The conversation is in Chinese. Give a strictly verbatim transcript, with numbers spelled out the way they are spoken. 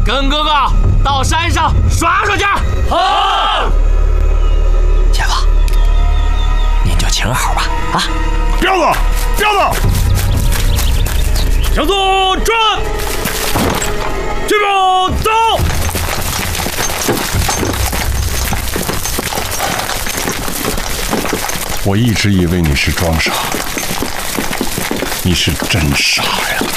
跟哥哥到山上耍耍去。 好。 姐夫，您就请好吧。啊， 彪子，彪子， 向左转，去吧，走。 我一直以为你是装傻，你是真傻呀。